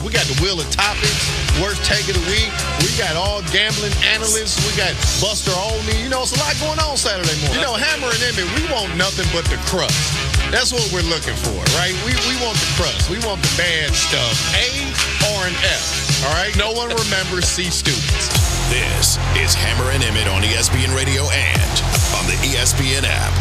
We got the Wheel of Topics, worst take of the week. We got all gambling analysts. We got Buster Olney. You know, it's a lot going on Saturday morning. You know, Hammer and Emmett, we want nothing but the crust. That's what we're looking for, right? We want the crust. We want the bad stuff. A or an F, all right? No one remembers C students. This is Hammer and Emmett on ESPN Radio and on the ESPN app.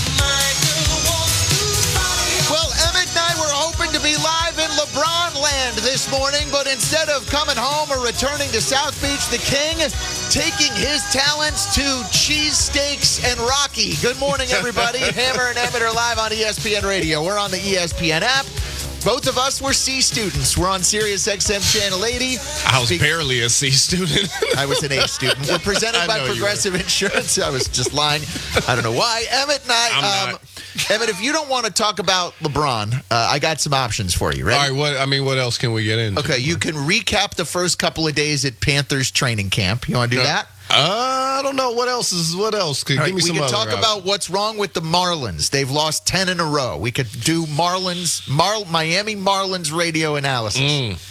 Well, Emmett and I were hoping to be live in LeBron land this morning, but instead of coming home or returning to South Beach, the King taking his talents to cheesesteaks and Rocky. Good morning, everybody. Hammer and Emmett are live on ESPN Radio. We're on the ESPN app. Both of us were C students. We're on Sirius XM Channel 80. I was barely a C student. I was an A student. We're presented by Progressive Insurance. I was just lying. I don't know why. Emmett and I... Emmett, if you don't want to talk about LeBron, I got some options for you. Ready? All right, what else can we get into? Okay, you can recap the first couple of days at Panthers training camp. You want to do that? I don't know. What else? Give me some other. We can talk about what's wrong with the Marlins. They've lost 10 in a row. We could do Miami Marlins radio analysis.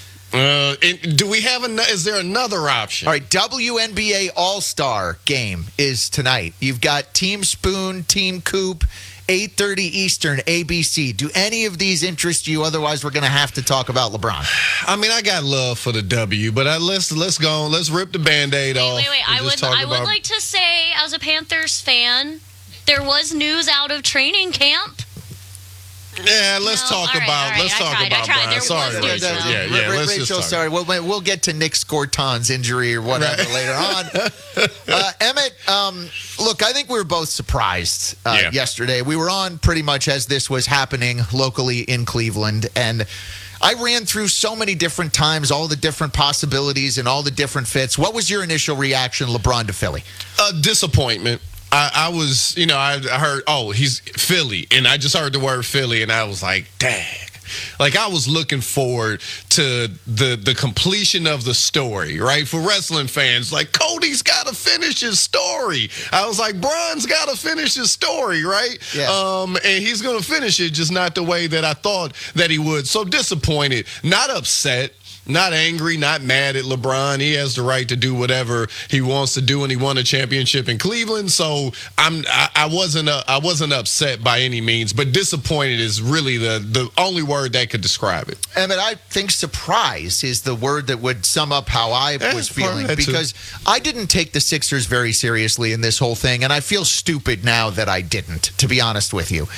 Do we have is there another option? All right, WNBA All-Star game is tonight. You've got Team Spoon, Team Coop, 8:30 Eastern, ABC. Do any of these interest you? Otherwise, we're going to have to talk about LeBron. I mean, I got love for the W, but let's go on. Let's rip the Band-Aid off. Wait. I would like to say, as a Panthers fan, there was news out of training camp. Yeah, let's talk about Brian. Sorry, Rachel. Sorry, we'll get to Nick Scorton's injury or whatever later on. Emmett, look, I think we were both surprised yesterday. We were on pretty much as this was happening locally in Cleveland, and I ran through so many different times, all the different possibilities and all the different fits. What was your initial reaction, LeBron to Philly? Disappointment. I was, I heard, he's Philly, and I just heard the word Philly, and I was like, dang. Like, I was looking forward to the completion of the story, right? For wrestling fans, like, Cody's got to finish his story. I was like, Bron's got to finish his story, right? Yeah. And he's going to finish it, just not the way that I thought that he would. So disappointed, not upset. Not angry, not mad at LeBron. He has the right to do whatever he wants to do, and he won a championship in Cleveland. So I wasn't upset by any means, but disappointed is really the only word that could describe it. Emmett, I think surprise is the word that would sum up how I was feeling, because I didn't take the Sixers very seriously in this whole thing, and I feel stupid now that I didn't, to be honest with you.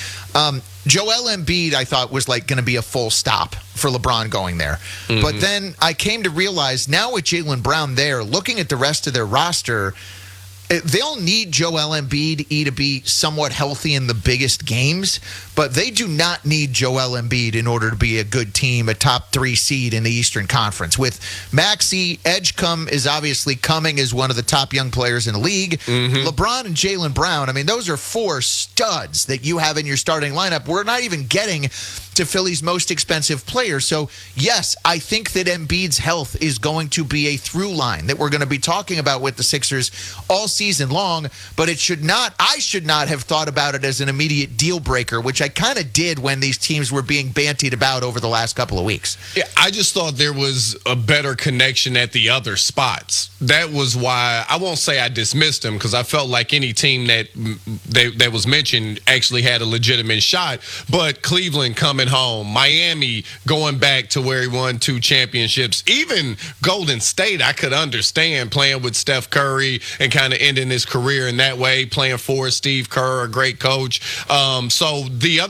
Joel Embiid, I thought, was like going to be a full stop for LeBron going there. Mm-hmm. But then I came to realize now with Jaylen Brown there, looking at the rest of their roster, they'll need Joel Embiid to be somewhat healthy in the biggest games, but they do not need Joel Embiid in order to be a good team, a top 3 seed in the Eastern Conference. With Maxey, Edgecombe is obviously coming as one of the top young players in the league. Mm-hmm. LeBron and Jaylen Brown, I mean, those are 4 studs that you have in your starting lineup. We're not even getting to Philly's most expensive player. So, yes, I think that Embiid's health is going to be a through line that we're going to be talking about with the Sixers all season long, but I should not have thought about it as an immediate deal breaker, which I kind of did when these teams were being bantied about over the last couple of weeks. Yeah, I just thought there was a better connection at the other spots. That was why I won't say I dismissed him, because I felt like any team that was mentioned actually had a legitimate shot. But Cleveland coming home, Miami going back to where he won 2 championships, even Golden State, I could understand playing with Steph Curry and kind of ending his career in that way, playing for Steve Kerr, a great coach. So the other